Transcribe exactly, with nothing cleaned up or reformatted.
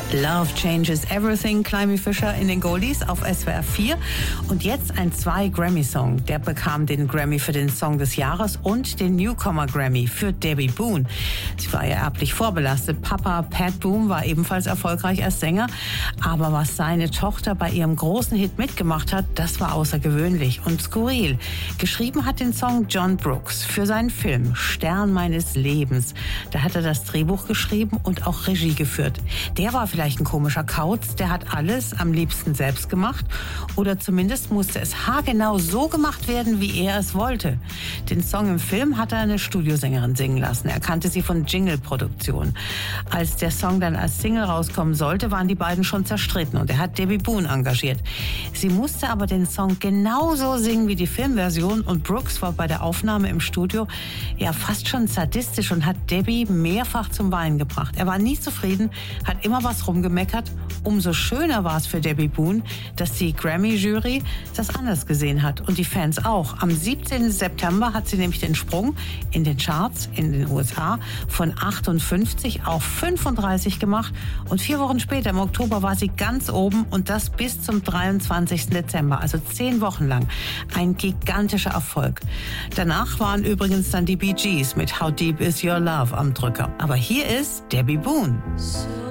Love Changes Everything, Climby Fisher in den Goldies auf S W R vier. Und jetzt ein Zwei-Grammy-Song. Der bekam den Grammy für den Song des Jahres und den Newcomer-Grammy für Debbie Boone. Sie war ja erblich vorbelastet. Papa Pat Boone war ebenfalls erfolgreich als Sänger. Aber was seine Tochter bei ihrem großen Hit mitgemacht hat, das war außergewöhnlich und skurril. Geschrieben hat den Song John Brooks für seinen Film Stern meines Lebens. Da hat er das Drehbuch geschrieben und auch Regie geführt. Der war vielleicht ein komischer Kauz, der hat alles am liebsten selbst gemacht oder zumindest musste es haargenau so gemacht werden, wie er es wollte. Den Song im Film hat er eine Studiosängerin singen lassen. Er kannte sie von Jingle-Produktion. Als der Song dann als Single rauskommen sollte, waren die beiden schon zerstritten und er hat Debbie Boone engagiert. Sie musste aber den Song genauso singen wie die Filmversion und Brooks war bei der Aufnahme im Studio ja fast schon sadistisch und hat Debbie mehrfach zum Weinen gebracht. Er war nie zufrieden, hat immer was rumgemeckert. Umso schöner war es für Debbie Boone, dass die Grammy-Jury das anders gesehen hat und die Fans auch. Am siebzehnten September hat sie nämlich den Sprung in den Charts in den U S A von achtundfünfzig auf fünfunddreißig gemacht und vier Wochen später im Oktober war sie ganz oben und das bis zum dreiundzwanzigsten Dezember, also zehn Wochen lang. Ein gigantischer Erfolg. Danach waren übrigens dann die Bee Gees mit How Deep Is Your Love am Drücker. Aber hier ist Debbie Boone.